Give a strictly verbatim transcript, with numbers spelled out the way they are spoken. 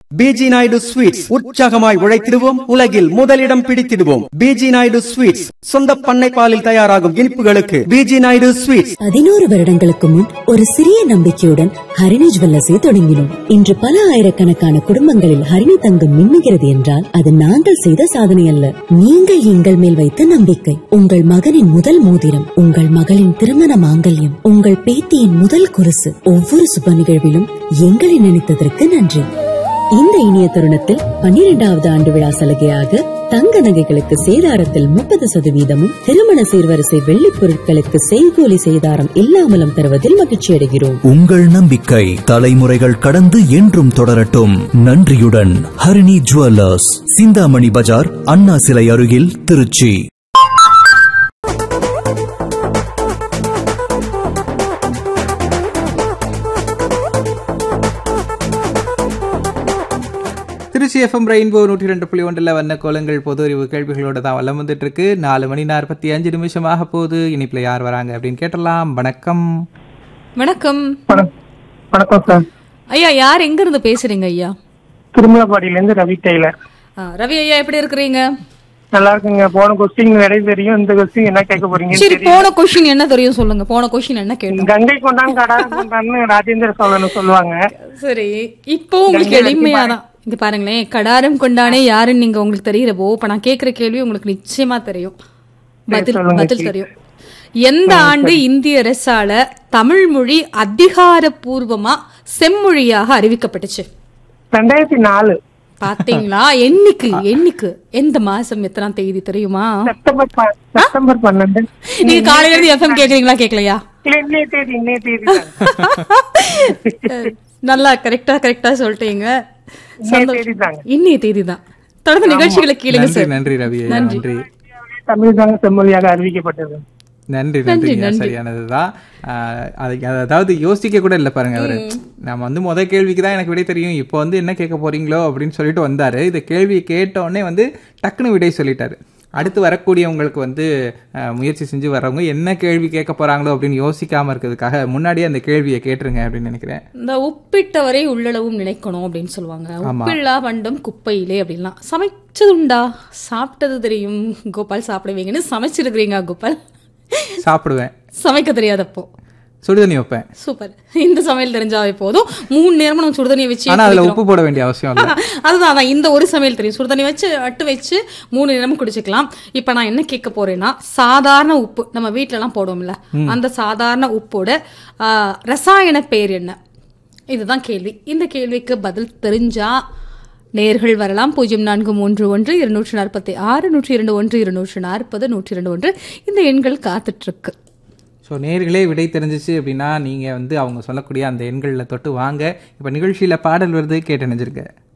PG Naidu sweets, உற்சாகமாய் உழைத்திடுவோம், உலகில் முதலிடம் பிடித்திடுவோம். பிஜி நாயுடு ஸ்வீட்ஸ், சொந்த பண்ணை பாலில் தயாராகும் இனிப்புகளுக்கு பிஜி நாயுடு ஸ்வீட்ஸ். பதினோரு வருடங்களுக்கு முன் ஒரு சிறிய நம்பிக்கையுடன் ஹரிணி ஜுவல்லர்ஸை தொடங்கினோம். இன்று பல ஆயிரக்கணக்கான குடும்பங்களில் ஹரிணி தங்கம் மின்னுகிறது என்றால் அது நாங்கள் செய்த சாதனை அல்ல, நீங்கள் எங்கள் மேல் வைத்த நம்பிக்கை. உங்கள் மகனின் முதல் மோதிரம், உங்கள் மகளின் திருமண மாங்கல்யம், உங்கள் பேத்தியின் முதல் குருசு, ஒவ்வொரு சுப நிகழ்விலும் எங்களை நினைத்ததற்கு நன்றி. இந்த இனிய தருணத்தில் பன்னிரெண்டாவது ஆண்டு விழா சலுகையாக தங்க நகைகளுக்கு சேதாரத்தில் முப்பது சதவீதமும், திருமண சீர்வரிசை வெள்ளிப் பொருட்களுக்கு செய்கூலி சேதாரம் இல்லாமலும் தருவதில் மகிழ்ச்சி அடைகிறோம். உங்கள் நம்பிக்கை தலைமுறைகள் கடந்து என்றும் தொடரட்டும். நன்றியுடன் ஹரிணி ஜுவல்லர்ஸ், சிந்தாமணி பஜார், அண்ணா சிலை அருகில், திருச்சி. திருச்சி எஃப்எம் ரெயின்போ நூற்றி ரெண்டு புள்ளி ஒன்றில் வண்ண கோலங்கள் பொது அறிவு கேள்விகளோட தான் வல்லம் வந்துட்டு இருக்கு. நாலு மணி நாற்பத்தி அஞ்சு நிமிஷமாக போகுது. இனிப்புல யார் வராங்க அப்படின்னு கேட்டலாம். வணக்கம். வணக்கம். வணக்கம் சார். ஐயா, யார் எங்க இருந்து பேசுறீங்க ஐயா? திருமலபாடியில இருந்து ரவி டெய்லர். ரவி ஐயா, எப்படி இருக்கிறீங்க? நல்லா இருக்குங்க. போன கொஸ்டின் நிறைய தெரியும், இந்த கொஸ்டின் என்ன கேட்க போறீங்க? சரி, போன கொஸ்டின் என்ன தெரியும் சொல்லுங்க. போன கொஸ்டின் என்ன கேட்டோம்? கங்கை கொண்டான் கடாரம் கொண்டான்னு ராஜேந்திர சோழன் சொல்லுவாங்க. சரி, இப்போ உங்களுக்கு எளிமையாதான் இங்க பாருங்களேன். கடாரம் கொண்டானே யாருன்னு நீங்க உங்களுக்கு தெரியறப்போ இப்ப நான் கேக்குற கேள்வி உங்களுக்கு நிச்சயமா தெரியும். பதில் பதில் தெரியும். எந்த ஆண்டு இந்திய அரசால தமிழ் மொழி அதிகாரப்பூர்வமா செம்மொழியாக அறிவிக்கப்பட்டுச்சு? ரெண்டாயிரத்தி நாலு. பாத்தீங்களா? என்னைக்கு என்னைக்கு எந்த மாசம் எத்தனாம் தேதி தெரியுமா? செப்டம்பர் பன்னெண்டு. நீங்க காலையில இருந்து எஃப்எம் கேக்குறீங்களா கேட்கலையா? நல்லா கரெக்டா கரெக்டா சொல்லிட்டீங்க. இன்னைய தேதி தான். தொடர்ந்து நிகழ்ச்சிகளை கேளுங்க சார். நன்றி ரவி. நன்றி. தமிழ் தான் செம்மொழியாக அறிவிக்கப்பட்டது. நன்றி நன்றி. சரியானதுதான். அதாவது யோசிக்க கூட இல்லை பாருங்க அவரு. நம்ம வந்து முதல் கேள்விக்கு தான் எனக்கு விடை தெரியும், இப்போ வந்து என்ன கேட்க போறீங்களோ அப்படின்னு சொல்லிட்டு வந்தாரு. இந்த கேள்வியை கேட்டோடனே வந்து டக்குன்னு விடை சொல்லிட்டாரு. அடுத்து வரக்கூடியவங்களுக்கு வந்து முயற்சி செஞ்சு வர்றவங்க என்ன கேள்வி கேட்க போறாங்களோ அப்படின்னு யோசிக்காம இருக்கிறதுக்காக முன்னாடியே அந்த கேள்வியை கேட்டுருங்க அப்படின்னு நினைக்கிறேன். இந்த உப்பிட்டவரை உள்ளளவும் நினைக்கணும் அப்படின்னு சொல்லுவாங்க. உப்பில்லா பண்டம் குப்பையிலே அப்படின்லாம். சமைச்சதுண்டா? சாப்பிட்டது தெரியும் கோபால், சாப்பிடுவீங்கன்னு சமைச்சிருக்கிறீங்க கோபால்? சாப்பிடுவேன். சமைக்க தெரியாதப்போ சுடுதண்ணி வைப்பேன். சூப்பர். இந்த சமையல் தெரிஞ்சாவே போதும். மூணு நேரமும் நம்ம சுடுதண்ணியை வச்சு, ஆனா அதுல உப்பு போட வேண்டிய அவசியம் இல்லை. அதுதான், இந்த ஒரு சமையல் தெரியும். சுடுதண்ணி வச்சு அட்டு வச்சு மூணு நேரமும் குடிச்சுக்கலாம். இப்ப நான் என்ன கேட்க போறேன்னா, சாதாரண உப்பு நம்ம வீட்டுல எல்லாம் போடுவோம்ல, அந்த சாதாரண உப்போட ஆஹ் ரசாயன பேர் என்ன? இதுதான் கேள்வி. இந்த கேள்விக்கு பதில் தெரிஞ்சா நேர்கள் வரலாம். பூஜ்ஜியம் நான்கு மூன்று ஒன்று இருநூற்றி நாற்பத்தி ஆறு நூற்றி இரண்டு ஒன்று இருநூற்றி நாற்பது நூற்றி இரண்டு ஒன்று இந்த எண்கள் காத்துட்டு இருக்கு. ஸோ நேர்களே விடை தெரிஞ்சிச்சு அப்படின்னா நீங்கள் வந்து அவங்க சொல்லக்கூடிய அந்த எண்களில் தொட்டு வாங்க. இப்போ நிகழ்ச்சியில் பாடல் வருது, கேட்டு நினைஞ்சிருக்க.